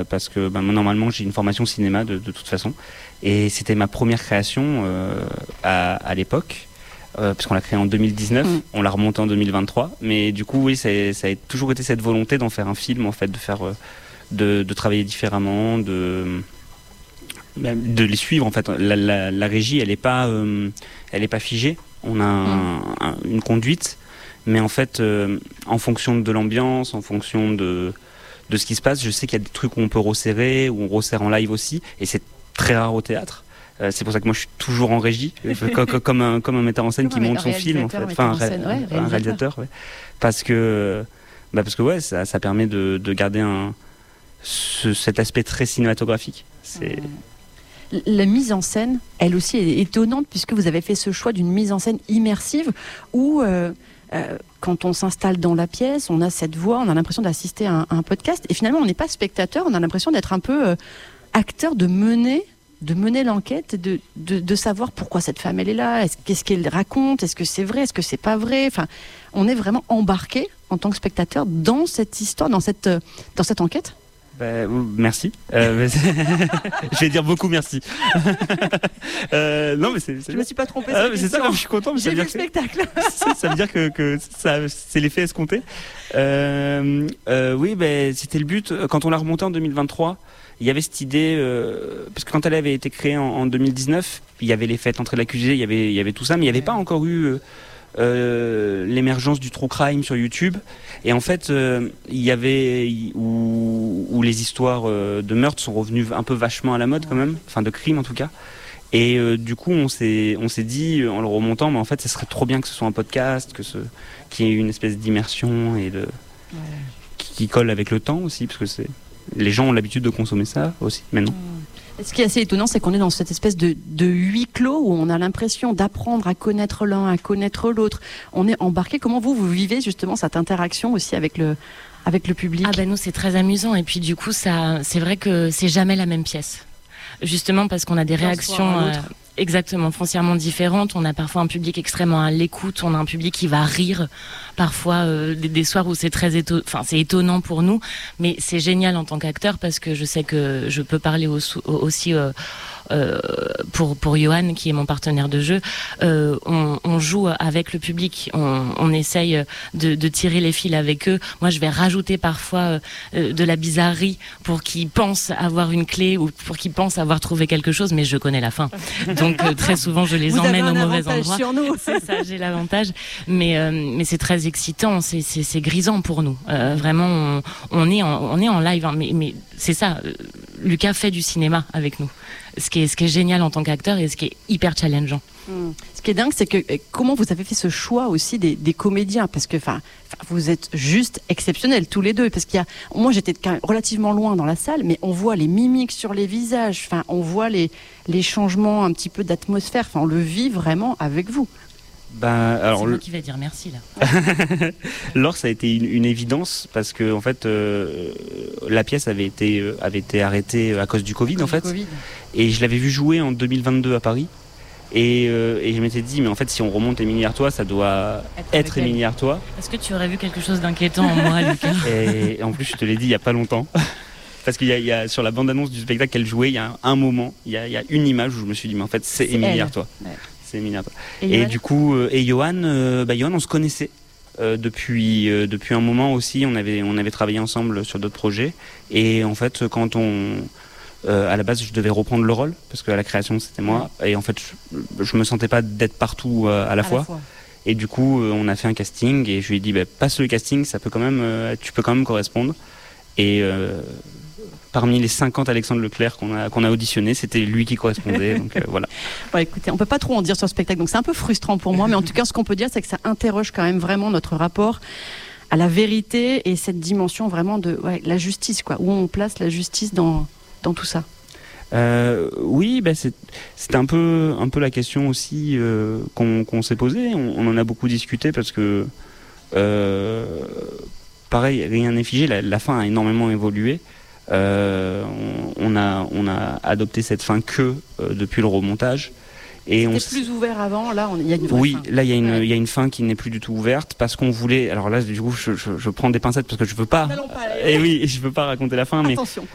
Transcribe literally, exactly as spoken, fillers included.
parce que bah, normalement j'ai une formation cinéma de, de toute façon, et c'était ma première création euh, à, à l'époque, euh, parce qu'on l'a créée en deux mille dix-neuf, mmh. on l'a remontée en deux mille vingt-trois, mais du coup oui, ça, ça a toujours été cette volonté d'en faire un film, en fait, de faire, euh, de, de travailler différemment, de de les suivre, en fait. La, la, la régie, elle est pas, euh, elle est pas figée. On a un, mmh. un, une conduite, mais en fait, euh, en fonction de l'ambiance, en fonction de de ce qui se passe, je sais qu'il y a des trucs où on peut resserrer, où on resserre en live aussi, et c'est très rare au théâtre. Euh, c'est pour ça que moi je suis toujours en régie, comme, comme, un, comme un metteur en scène comme qui monte son film, en fait, enfin un, ré- scène, ouais, réalisateur. un réalisateur, ouais. parce que, bah parce que ouais, ça, ça permet de, de garder un, ce, cet aspect très cinématographique. C'est mmh. La mise en scène, elle aussi, est étonnante puisque vous avez fait ce choix d'une mise en scène immersive où euh, euh, quand on s'installe dans la pièce, on a cette voix, on a l'impression d'assister à un, à un podcast et finalement on n'est pas spectateur, on a l'impression d'être un peu euh, acteur, de mener, de mener l'enquête, de, de, de savoir pourquoi cette femme elle est là, est-ce, qu'est-ce qu'elle raconte, est-ce que c'est vrai, est-ce que c'est pas vrai. Enfin, on est vraiment embarqué en tant que spectateur dans cette histoire, dans cette, dans cette enquête. Bah, merci. Euh, je vais dire beaucoup merci. euh, non, mais c'est, c'est... Je me suis pas trompée. Ah, mais c'est ça, non, je suis content. J'ai vu le que... spectacle. ça, ça veut dire que, que ça, c'est l'effet escompté. Euh, euh, oui, ben, c'était le but. Quand on l'a remonté en deux mille vingt-trois, il y avait cette idée, euh, parce que quand elle avait été créée en, en deux mille dix-neuf, il y avait les fêtes entre l'accusé, il y avait, il y avait tout ça, mais il n'y avait pas encore eu euh, euh, l'émergence du true crime sur YouTube. Et en fait, euh, il y avait où, où les histoires euh, de meurtre sont revenues un peu vachement à la mode quand même, enfin de crime en tout cas. Et euh, du coup, on s'est, on s'est dit en le remontant, mais en fait, ça serait trop bien que ce soit un podcast, que ce, qu'il y ait une espèce d'immersion et de ouais. qui, qui colle avec le temps aussi, parce que c'est les gens ont l'habitude de consommer ça aussi maintenant. Ce qui est assez étonnant, c'est qu'on est dans cette espèce de, de huis clos où on a l'impression d'apprendre à connaître l'un, à connaître l'autre. On est embarqué. Comment vous, vous vivez justement cette interaction aussi avec le, avec le public ? Ah ben nous, c'est très amusant. Et puis du coup, ça, c'est vrai que c'est jamais la même pièce. Justement parce qu'on a des réactions euh, exactement foncièrement différentes. On a parfois un public extrêmement à l'écoute. On a un public qui va rire parfois euh, des, des soirs où c'est très éto- enfin c'est étonnant pour nous, mais c'est génial en tant qu'acteur parce que je sais que je peux parler au, aussi euh, euh, pour pour Johan qui est mon partenaire de jeu. Euh, on, on joue avec le public. On, on essaye de, de tirer les fils avec eux. Moi, je vais rajouter parfois euh, de la bizarrerie pour qu'ils pensent avoir une clé ou pour qu'ils pensent avoir trouvé quelque chose, mais je connais la fin. Donc euh, très souvent, je les Vous emmène avez un au mauvais endroit. sur nous. C'est ça, j'ai l'avantage. Mais euh, mais c'est très excitant, c'est c'est, c'est grisant pour nous. Euh, vraiment, on, on est en, on est en live, hein, mais mais c'est ça. Euh, Lucas fait du cinéma avec nous. Ce qui est ce qui est génial en tant qu'acteur et ce qui est hyper challengeant. Mmh. Ce qui est dingue, c'est que comment vous avez fait ce choix aussi des, des comédiens, parce que enfin vous êtes juste exceptionnels tous les deux, parce qu'il y a, moi j'étais relativement loin dans la salle, mais on voit les mimiques sur les visages, enfin on voit les les changements un petit peu d'atmosphère, enfin on le vit vraiment avec vous. Ben, alors, c'est moi le... qui vais dire merci là. Laure, ça a été une, une évidence parce que en fait, euh, la pièce avait été euh, avait été arrêtée à cause du Covid, cause en fait, du COVID. Et je l'avais vu jouer en deux mille vingt-deux à Paris. Et, euh, et je m'étais dit, mais en fait, si on remonte Émilie Artois, ça doit être, être Émilie Artois. Est-ce que tu aurais vu quelque chose d'inquiétant en moi, Lucas ? Et, et en plus, je te l'ai dit il y a pas longtemps. Parce qu'il y a, il y a sur la bande-annonce du spectacle qu'elle jouait, il y a un, un moment, il y a, il y a une image où je me suis dit, mais en fait, c'est, c'est Émilie Artois. Ouais. C'est Émilie Artois. Et, et du coup, euh, et Johan, euh, bah, Johan, on se connaissait euh, depuis euh, depuis un moment aussi. On avait on avait travaillé ensemble sur d'autres projets. Et en fait, quand on euh, à la base, je devais reprendre le rôle parce qu'à la création, c'était moi. Ouais. Et en fait, je, je me sentais pas d'être partout euh, à la à fois. La fois. Et du coup, euh, on a fait un casting et je lui ai dit, bah, passe le casting, ça peut quand même, euh, tu peux quand même correspondre. Et euh, parmi les cinquante Alexandre Leclerc qu'on a, qu'on a auditionné, c'était lui qui correspondait. Donc euh, voilà. Bon, écoutez, on peut pas trop en dire sur ce spectacle, donc c'est un peu frustrant pour moi, mais en tout cas, ce qu'on peut dire, c'est que ça interroge quand même vraiment notre rapport à la vérité et cette dimension vraiment de ouais, la justice, quoi, où on place la justice dans, dans tout ça. Euh, oui, bah c'est, c'est un peu, un peu la question aussi euh, qu'on, qu'on s'est posée. On, on en a beaucoup discuté parce que, euh, pareil, rien n'est figé. La, la fin a énormément évolué. Euh, on, on a, on a adopté cette fin que euh, depuis le remontage. Et C'était on s... plus ouvert avant. Là, il y a une vraie oui, fin. là il y a une, il ouais. y a une fin qui n'est plus du tout ouverte parce qu'on voulait. Alors là, du coup, je, je, je prends des pincettes parce que je veux pas. pas Et oui, je veux pas raconter la fin, mais attention.